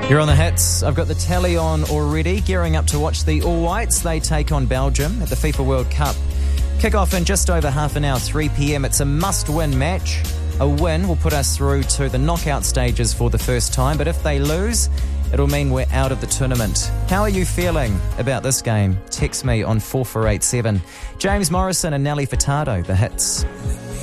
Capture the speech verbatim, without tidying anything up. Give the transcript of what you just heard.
You're on the hits. I've got the tally on already, gearing up to watch the All Whites. They take on Belgium at the FIFA World Cup. Kick-off in just over half an hour, three p.m. It's a must-win match. A win will put us through to the knockout stages for the first time, but if they lose, it'll mean we're out of the tournament. How are you feeling about this game? Text me on four four eight seven. James Morrison and Nelly Furtado, the hits.